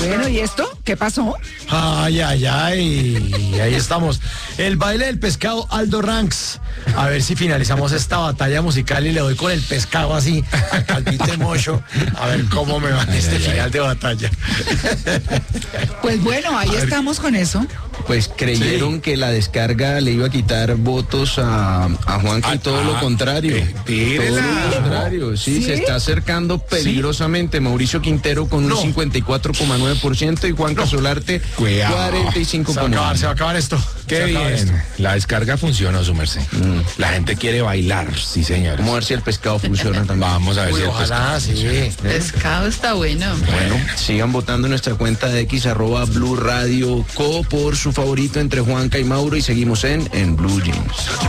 Bueno, ¿y esto? ¿Qué pasó? Ay, ay, ay. Ahí estamos. El baile del pescado, Aldo Ranks. A ver si finalizamos esta batalla musical y le doy con el pescado así a Calvite Mocho. A ver cómo me va en este final de batalla. Pues bueno, ahí estamos con eso. Pues creyeron que la descarga le iba a quitar votos a Juanca y todo lo contrario. Todo lo contrario, sí, se está acercando peligrosamente. Mauricio Quintero con un 54,9% y Juanca Solarte 45,9%. Se va a acabar esto. Qué bien. La descarga funciona, su merced. La gente quiere bailar, sí, señor. Vamos a ver si el pescado funciona también. Vamos a ver si el Ojalá, sí. Pescado está bueno. Bueno, sigan votando en nuestra cuenta de X @Blue Radio Co por su favorito entre Juanca y Mauro y seguimos en Blue Jeans.